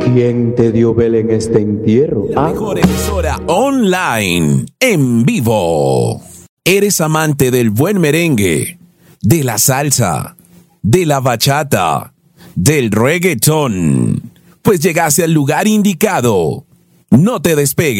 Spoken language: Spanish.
¿Quién te dio vela en este entierro? La mejor emisora online, en vivo. ¿Eres amante del buen merengue, de la salsa, de la bachata, del reggaetón? Pues llegaste al lugar indicado. No te despegues.